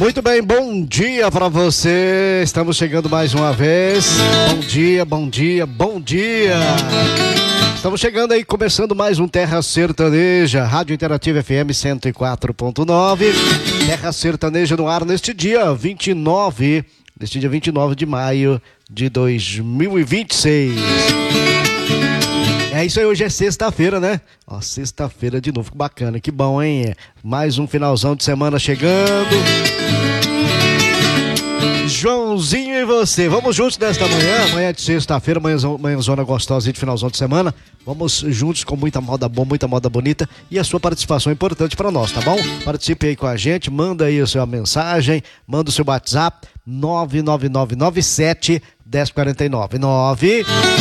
Muito bem, bom dia para você. Estamos chegando mais uma vez. Bom dia, bom dia, bom dia. Estamos chegando aí, começando mais um Terra Sertaneja, Rádio Interativa FM 104.9. Terra Sertaneja no ar neste dia 29 de maio de 2026. É isso aí, hoje é sexta-feira, né? Ó, sexta-feira de novo, que bacana, que bom, hein? Mais um finalzão de semana chegando. Joãozinho e você, vamos juntos nesta manhã de sexta-feira, manhãzona gostosa de finalzão de semana. Vamos juntos com muita moda boa, muita moda bonita, e a sua participação é importante para nós, tá bom? Participe aí com a gente, manda aí a sua mensagem, manda o seu WhatsApp 99997 1049